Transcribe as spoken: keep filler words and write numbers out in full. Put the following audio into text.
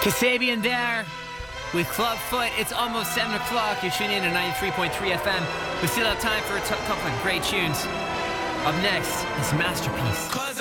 Kasabian there with Clubfoot. It's almost seven o'clock. You're tuning in to ninety-three point three F M. We still have time for a t- couple of great tunes. Up next is Masterpiece.